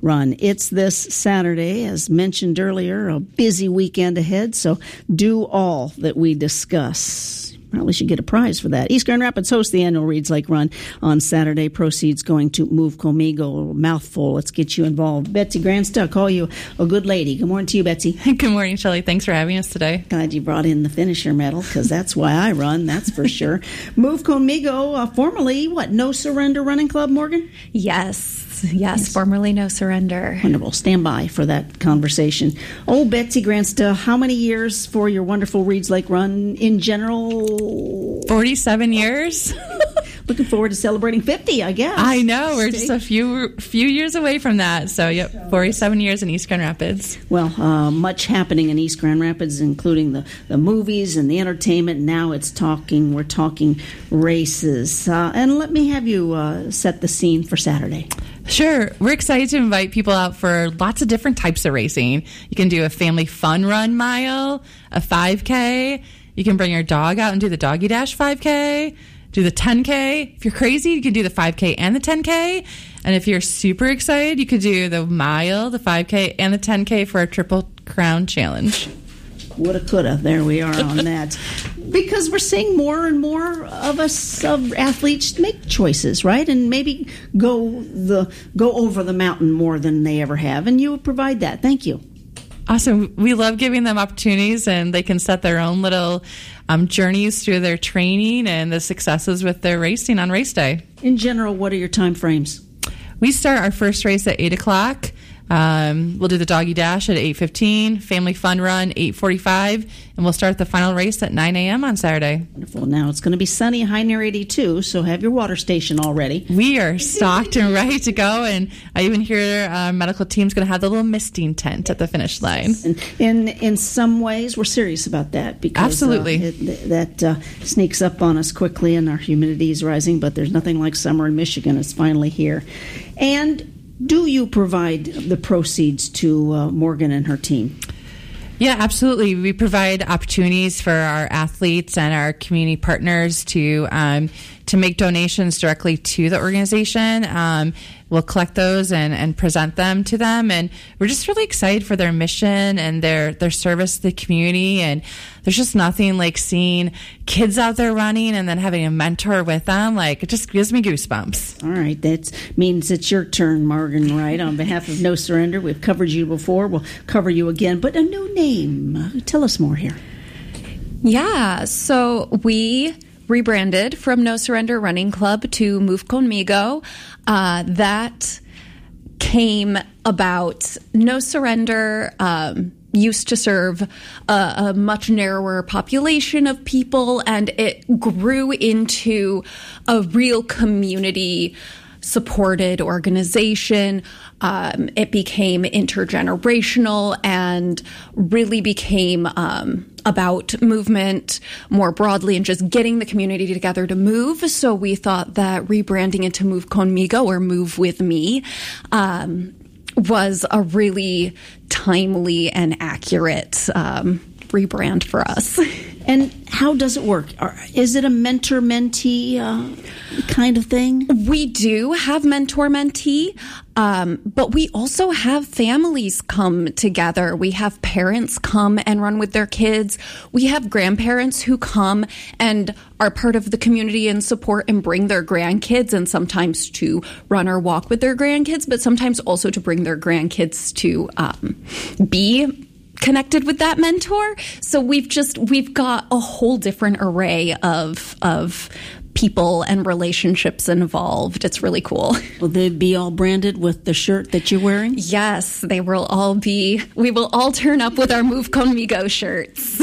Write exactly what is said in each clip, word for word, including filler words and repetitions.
run. It's this Saturday, as mentioned earlier, a busy weekend ahead, so do all that we discuss. Probably should get a prize for that. East Grand Rapids hosts the annual Reed's Lake Run on Saturday. Proceeds going to Move Conmigo. Mouthful. Let's get you involved. Betsy Grandsta, call you a good lady. Good morning to you, Betsy. Good morning, Shelley. Thanks for having us today. Glad you brought in the finisher medal, because that's why I run, that's for sure. Move Conmigo, uh, formerly, what, No Surrender Running Club, Morgan? Yes. Yes, yes, formerly No Surrender. Wonderful. Stand by for that conversation. Oh, Betsy Grandsta, how many years for your wonderful Reed's Lake Run in general? forty-seven years. Looking forward to celebrating fifty, I guess. I know. We're just a few few years away from that. So, yep, forty-seven years in East Grand Rapids. Well, uh, much happening in East Grand Rapids, including the, the movies and the entertainment. Now it's talking, we're talking races. Uh, and let me have you uh, set the scene for Saturday. Sure. We're excited to invite people out for lots of different types of racing. You can do a family fun run mile, a five K. You can bring your dog out and do the Doggy Dash five K, do the ten K. If you're crazy, you can do the five K and the ten K. And if you're super excited, you could do the mile, the five K, and the ten K for a Triple Crown Challenge. Woulda, coulda. There we are on that. Because we're seeing more and more of us of athletes make choices, right? And maybe go the go over the mountain more than they ever have. And you provide that. Thank you. Awesome. We love giving them opportunities, and they can set their own little um, journeys through their training and the successes with their racing on race day. In general, what are your time frames? We start our first race at eight o'clock. Um, we'll do the Doggy Dash at eight fifteen, Family Fun Run eight forty-five, and we'll start the final race at nine a.m. on Saturday. Wonderful. Now, it's going to be sunny, high near eighty-two, so have your water station all ready. We are stocked and ready to go, and I even hear our medical team's going to have the little misting tent at the finish line. And in in some ways, we're serious about that, because Absolutely. Uh, it, that uh, sneaks up on us quickly, and our humidity is rising, but there's nothing like summer in Michigan. It's finally here. And do you provide the proceeds to uh, Morgan and her team? Yeah, absolutely. We provide opportunities for our athletes and our community partners to um, to make donations directly to the organization. Um, we'll collect those and, and present them to them. And we're just really excited for their mission and their, their service to the community. And there's just nothing like seeing kids out there running and then having a mentor with them. Like, it just gives me goosebumps. All right. That means it's your turn, Morgan Wright. On behalf of No Surrender, we've covered you before. We'll cover you again. But a new name. Uh, tell us more here. Yeah. So we rebranded from No Surrender Running Club to Move Conmigo. Uh, that came about. No Surrender um, used to serve a, a much narrower population of people, and it grew into a real community supported organization. Um, it became intergenerational and really became um, about movement more broadly and just getting the community together to move. So we thought that rebranding it to Move Conmigo, or Move With Me, um, was a really timely and accurate um, rebrand for us. And how does it work? Is it a mentor-mentee uh, kind of thing? We do have mentor-mentee, um, but we also have families come together. We have parents come and run with their kids. We have grandparents who come and are part of the community and support and bring their grandkids, and sometimes to run or walk with their grandkids, but sometimes also to bring their grandkids to um, be connected with that mentor. So we've just, we've got a whole different array of, of people and relationships involved. It's really cool. Will they be all branded with the shirt that you're wearing? Yes, they will all be, we will all turn up with our Move Conmigo shirts.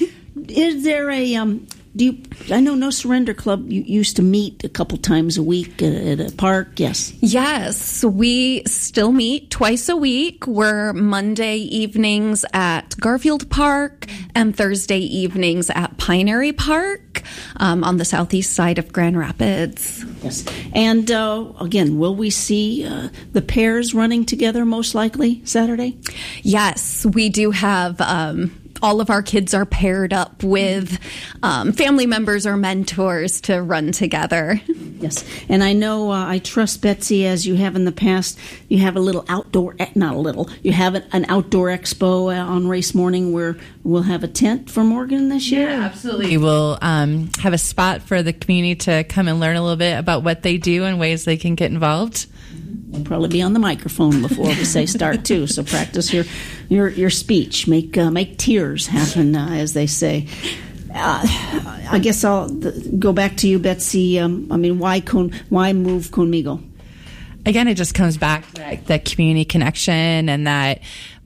Is there a, um, do you, I know No Surrender Club, you used to meet a couple times a week at, at a park, yes? Yes, we still meet twice a week. We're Monday evenings at Garfield Park and Thursday evenings at Pinery Park um, on the southeast side of Grand Rapids. Yes. And uh, again, will we see uh, the pairs running together most likely Saturday? Yes, we do have um, all of our kids are paired up with um, family members or mentors to run together. Yes, and I know uh, I trust Betsy, as you have in the past. You have a little outdoor, not a little, you have an outdoor expo on race morning where we'll have a tent for Morgan this year. Yeah, absolutely. We'll um, have a spot for the community to come and learn a little bit about what they do and ways they can get involved. We'll probably be on the microphone before we say start too. So practice your your your speech. Make uh, make tears happen, uh, as they say. Uh, I guess I'll th- go back to you, Betsy. Um, I mean, why Con- why move Conmigo? Again, it just comes back to that, that community connection and that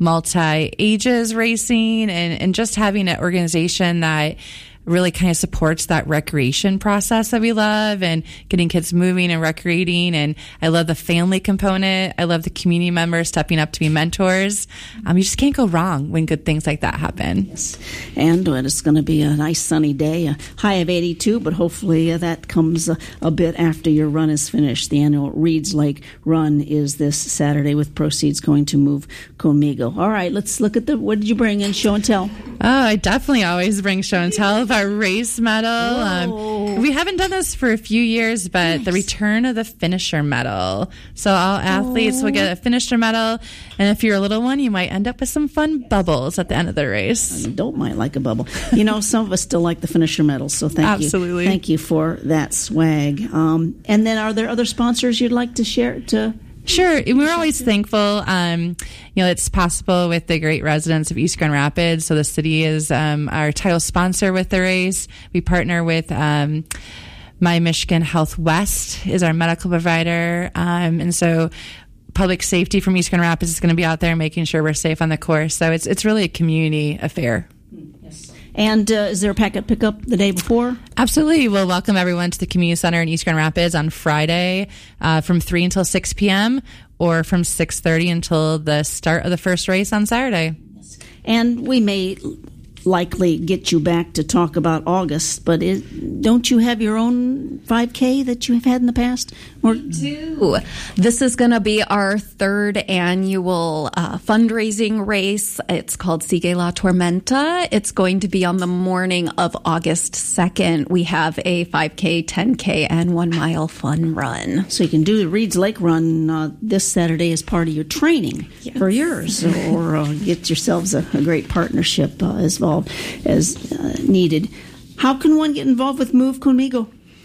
multi-ages racing and, and just having an organization that really kind of supports that recreation process that we love and getting kids moving and recreating. And I love the family component. I love the community members stepping up to be mentors. Um, you just can't go wrong when good things like that happen. Yes. And uh, it's going to be a nice sunny day, a high of eighty-two, but hopefully uh, that comes a, a bit after your run is finished. The annual Reeds Lake Run is this Saturday with proceeds going to Move Conmigo. All right, let's look at the, what did you bring in show and tell? Oh, I definitely always bring show and tell of our race medal. Um, we haven't done this for a few years, but nice. The return of the finisher medal. So all athletes oh. will get a finisher medal, and if you're a little one, you might end up with some fun bubbles at the end of the race. An adult might like a bubble. You know, some of us still like the finisher medals, so thank Absolutely. you. Thank you for that swag. Um, and then are there other sponsors you'd like to share to... Sure. We're always thankful. Um, you know, it's possible with the great residents of East Grand Rapids. So the city is um, our title sponsor with the race. We partner with um, My Michigan Health West is our medical provider. Um, and so public safety from East Grand Rapids is going to be out there making sure we're safe on the course. So it's it's really a community affair. Yes. And uh, is there a packet pickup the day before? Absolutely. We'll welcome everyone to the Community Center in East Grand Rapids on Friday uh, from three until six p.m. or from six thirty until the start of the first race on Saturday. Yes. And we may likely get you back to talk about August, but is, don't you have your own five K that you have had in the past? Or we do. This is going to be our third annual uh, fundraising race. It's called Sigue la Tormenta. It's going to be on the morning of August second. We have a five K, ten K, and one mile fun run. So you can do the Reeds Lake Run uh, this Saturday as part of your training yes. for yours, or uh, get yourselves a, a great partnership uh, as well as uh, needed. How can one get involved with Move Conmigo?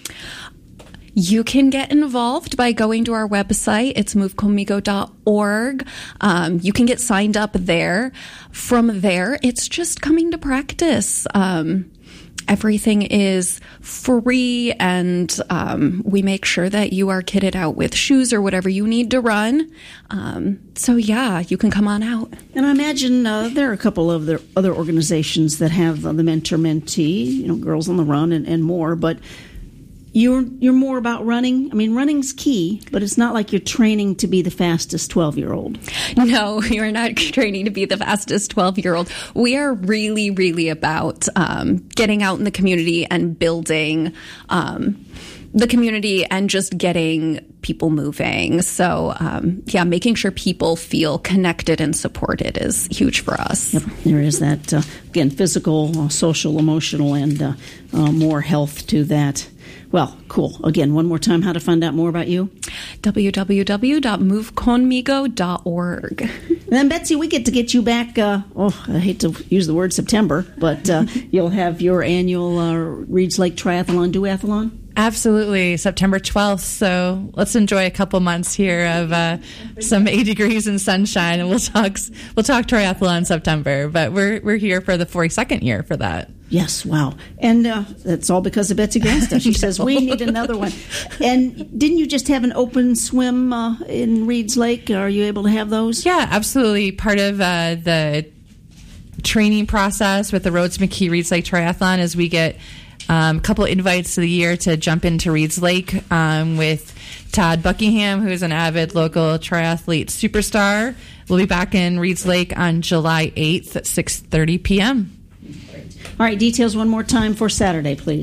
You can get involved by going to our website. It's move conmigo dot org. Um, you can get signed up there. From there, it's just coming to practice. Um, everything is free, and um, we make sure that you are kitted out with shoes or whatever you need to run. Um, so, yeah, you can come on out. And I imagine uh, there are a couple of the other organizations that have uh, the mentor-mentee, you know, Girls on the Run and, and more, but You're you're more about running. I mean, running's key, but it's not like you're training to be the fastest twelve-year-old. No, you're not training to be the fastest twelve-year-old. We are really, really about um, getting out in the community and building um, the community and just getting people moving. So, um, yeah, making sure people feel connected and supported is huge for us. Yep, there is that, uh, again, physical, uh, social, emotional, and uh, uh, more health to that. Well, cool. Again, one more time, how to find out more about you? w w w dot move conmigo dot org. And then, Betsy, we get to get you back, uh, oh, I hate to use the word September, but uh, you'll have your annual uh, Reeds Lake Triathlon Duathlon? Absolutely, September twelfth. So let's enjoy a couple months here of uh, some eighty degrees and sunshine, and we'll talk we'll talk triathlon in September. But we're we're here for the forty-second year for that. Yes, wow. And uh, that's all because of Betsy Grandstaff. She no. says, we need another one. And didn't you just have an open swim uh, in Reeds Lake? Are you able to have those? Yeah, absolutely. Part of uh, the training process with the Rhodes McKee Reeds Lake Triathlon is we get um, a couple of invites to the year to jump into Reeds Lake um, with Todd Buckingham, who is an avid local triathlete superstar. We'll be back in Reeds Lake on July eighth at six thirty p.m. All right, details one more time for Saturday, please.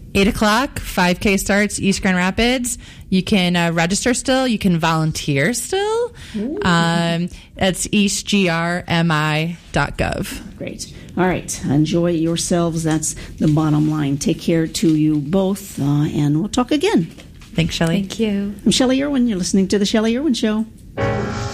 eight o'clock, five K starts, East Grand Rapids. You can uh, register still. You can volunteer still. Um, it's east g r m i dot gov. Great. All right. Enjoy yourselves. That's the bottom line. Take care to you both, uh, and we'll talk again. Thanks, Shelley. Thank you. I'm Shelley Irwin. You're listening to The Shelley Irwin Show.